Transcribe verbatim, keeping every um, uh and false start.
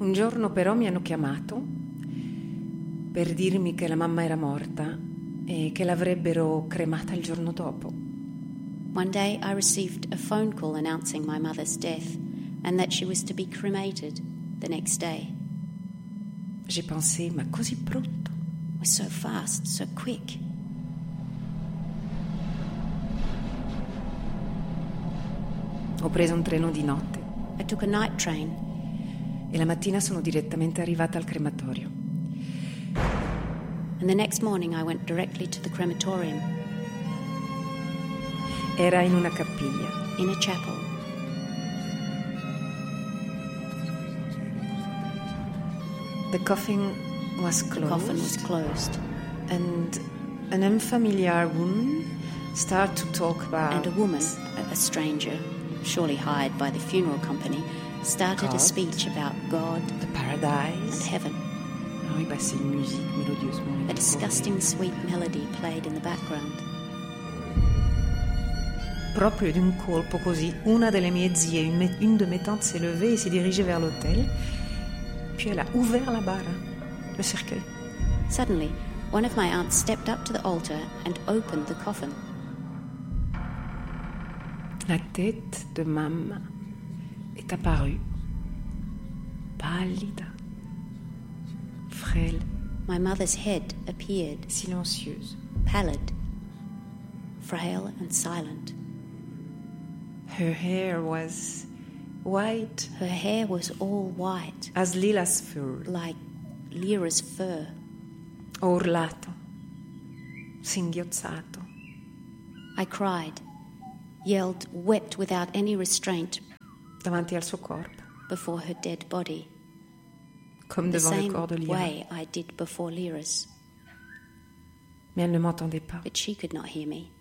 Un giorno però mi hanno chiamato per dirmi che la mamma era morta e che l'avrebbero cremata il giorno dopo. One day I received a phone call announcing my mother's death and that she was to be cremated the next day. J'ai pensé, ma così pronto? It was so fast, so quick. Ho preso un treno di notte I took a night train e la mattina sono direttamente arrivata al crematorio. and the next morning I went directly to the crematorium Era in una cappiglia. in a chapel. The coffin was The closed, coffin was closed and an unfamiliar woman started to talk about and a woman, a- a stranger, surely hired by the funeral company, started a God. speech about God the and paradise. heaven. Ah oui, bah c'est une musique mélodieusement A édulcorée. disgusting sweet melody played in the background. Proprio d'un colpo così, una delle mie zie, une, me- une de mes tantes s'est levée et s'est dirigée vers l'autel. Puis elle a ouvert la bara, le cercueil. Suddenly, one of my aunts stepped up to the altar and opened the coffin. La tête de mamma est apparue, pallida, frêle, My mother's head appeared, silencieuse. pallid, frail and silent. Her hair was white Her hair was all white, as Lila's fur. like Lyra's fur. Ho urlato, singhiozzato. I cried, yelled, wept without any restraint davanti al suo corpo, before her dead body, comme the devant le same corps de Lira. way I did before Lyra's. Mais elle ne m'entendait pas. But she could not hear me.